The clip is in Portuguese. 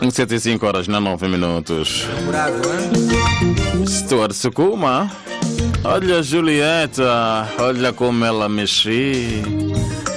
7 horas, não 9 minutos. Stuart Sukuma. Olha Julieta, olha como ela mexi.